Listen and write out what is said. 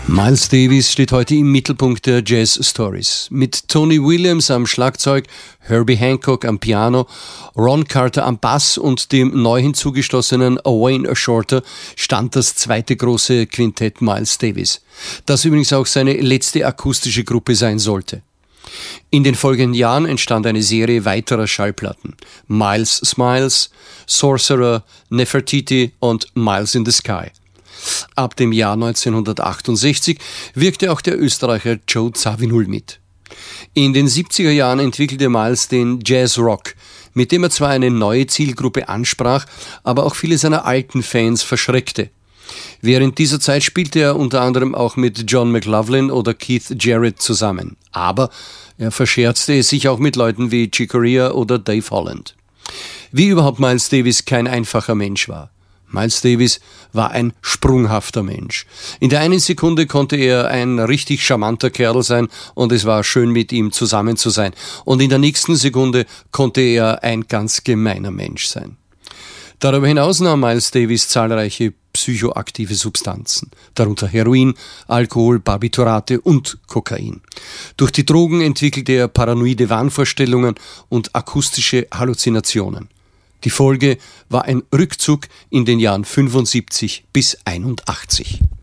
Miles Davis steht heute im Mittelpunkt der Jazz-Stories. Mit Tony Williams am Schlagzeug, Herbie Hancock am Piano, Ron Carter am Bass und dem neu hinzugestoßenen Wayne Shorter stand das zweite große Quintett Miles Davis, das übrigens auch seine letzte akustische Gruppe sein sollte. In den folgenden Jahren entstand eine Serie weiterer Schallplatten. Miles Smiles, Sorcerer, Nefertiti und Miles in the Sky. Ab dem Jahr 1968 wirkte auch der Österreicher Joe Zawinul mit. In den 70er Jahren entwickelte Miles den Jazz-Rock, mit dem er zwar eine neue Zielgruppe ansprach, aber auch viele seiner alten Fans verschreckte. Während dieser Zeit spielte er unter anderem auch mit John McLaughlin oder Keith Jarrett zusammen. Aber er verscherzte es sich auch mit Leuten wie Chick Corea oder Dave Holland. Wie überhaupt Miles Davis kein einfacher Mensch war. Miles Davis war ein sprunghafter Mensch. In der einen Sekunde konnte er ein richtig charmanter Kerl sein und es war schön mit ihm zusammen zu sein. Und in der nächsten Sekunde konnte er ein ganz gemeiner Mensch sein. Darüber hinaus nahm Miles Davis zahlreiche psychoaktive Substanzen, darunter Heroin, Alkohol, Barbiturate und Kokain. Durch die Drogen entwickelte er paranoide Wahnvorstellungen und akustische Halluzinationen. Die Folge war ein Rückzug in den Jahren 75 bis 81.